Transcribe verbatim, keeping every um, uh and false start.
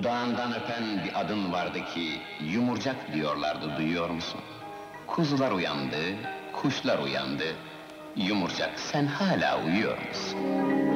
Dudağından öpen bir adın vardı ki, yumurcak diyorlardı, duyuyor musun? Kuzular uyandı, kuşlar uyandı, yumurcak sen hala uyuyor musun?